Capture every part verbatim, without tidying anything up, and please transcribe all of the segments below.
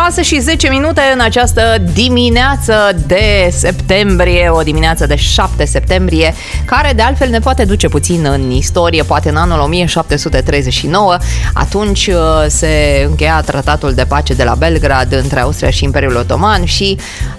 șase și zece minute în această dimineață de septembrie, o dimineață de șapte septembrie, care de altfel ne poate duce puțin în istorie, poate în anul o mie șapte sute treizeci și nouă. Atunci se încheia tratatul de pace de la Belgrad între Austria și Imperiul Otoman și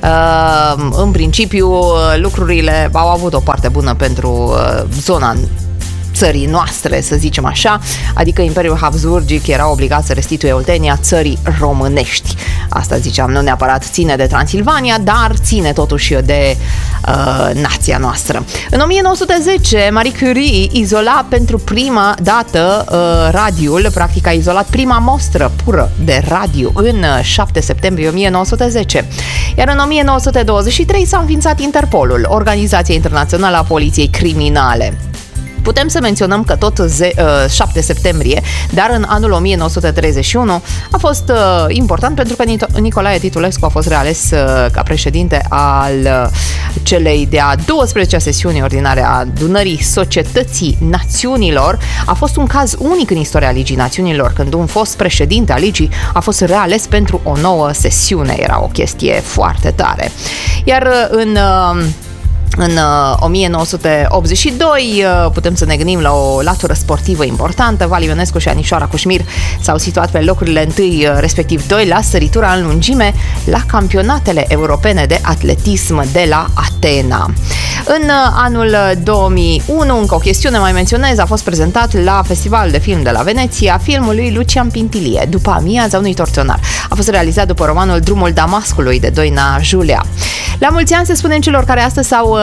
în principiu lucrurile au avut o parte bună pentru zona țării noastre, să zicem așa, adică Imperiul Habsburgic era obligat să restituie Oltenia țării românești. Asta ziceam, nu neapărat ține de Transilvania, dar ține totuși de uh, nația noastră. În o mie nouă sute zece, Marie Curie izola pentru prima dată uh, radiul, practic a izolat prima mostră pură de radio în șapte septembrie o mie nouă sute zece. Iar în o mie nouă sute douăzeci și trei s-a înființat Interpolul, Organizația Internațională a Poliției Criminale. Putem să menționăm că tot ze- șapte septembrie, dar în anul o mie nouă sute treizeci și unu a fost uh, important pentru că Nicolae Titulescu a fost reales uh, ca președinte al uh, celei de-a douăsprezecea sesiuni ordinare a Adunării Societății Națiunilor. A fost un caz unic în istoria Ligii Națiunilor, când un fost președinte al Ligii a fost reales pentru o nouă sesiune. Era o chestie foarte tare. Iar în... Uh, În o mie nouă sute optzeci și doi putem să ne gândim la o latură sportivă importantă. Vali Ionescu și Anișoara Cușmir s-au situat pe locurile întâi, respectiv doi, la săritura în lungime la campionatele europene de atletism de la Atena. În anul două mii unu, încă o chestiune mai menționez, a fost prezentat la Festivalul de Film de la Veneția filmul lui Lucian Pintilie, După amiaza unui torționar. A fost realizat după romanul Drumul Damascului de Doina Julia. La mulți ani, să spunem celor care astăzi s-au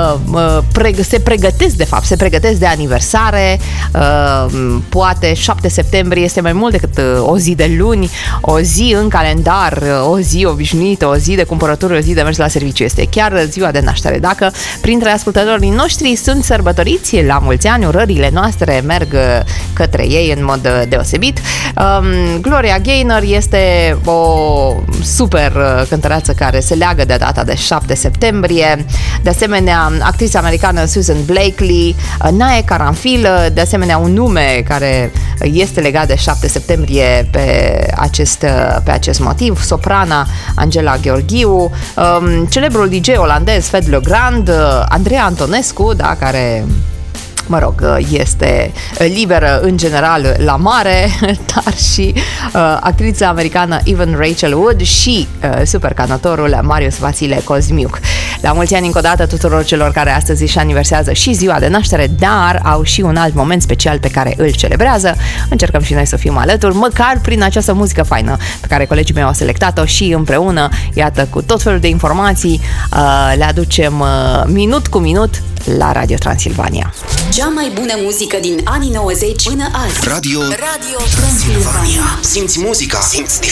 se pregătesc, de fapt, se pregătesc de aniversare. Poate șapte septembrie este mai mult decât o zi de luni, o zi în calendar, o zi obișnuită, o zi de cumpărături, o zi de mers la serviciu. Este chiar ziua de naștere. Dacă printre ascultătorii noștri sunt sărbătoriți la mulți ani, urările noastre merg către ei în mod deosebit. Gloria Gaynor este o super cântăreață care se leagă de data de șapte septembrie. De asemenea, actrița americană Susan Blakely, Nae Caranfil, de asemenea un nume care este legat de șapte septembrie pe acest, pe acest motiv, soprana Angela Gheorghiu, celebrul D J olandez Fed Legrand, Andreea Antonescu, da, care... mă rog, este liberă în general la mare, dar și uh, actrița americană Evan Rachel Wood și uh, supercantautorul Marius Vasile Cosmiuc. La mulți ani încă o dată tuturor celor care astăzi își aniversează și ziua de naștere, dar au și un alt moment special pe care îl celebrează. Încercăm și noi să fim alături, măcar prin această muzică faină pe care colegii mei au selectat-o și împreună, iată, cu tot felul de informații, uh, le aducem uh, minut cu minut la Radio Transilvania. Cea mai bună muzică din anii nouăzeci până azi. Radio, Radio Transilvania. Simți muzica, simți